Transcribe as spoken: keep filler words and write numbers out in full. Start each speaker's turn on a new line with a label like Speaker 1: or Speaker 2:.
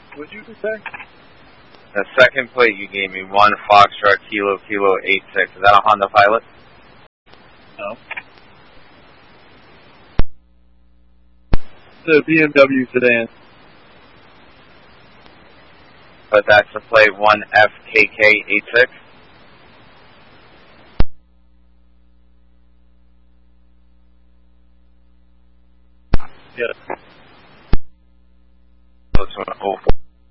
Speaker 1: What'd you say?
Speaker 2: The second plate you gave me, one Foxtrot Kilo Kilo eight six. Is that a Honda Pilot?
Speaker 1: No. It's a B M W sedan.
Speaker 2: But that's the plate, one F K K eight six?
Speaker 1: Yes.
Speaker 2: That's one oh four.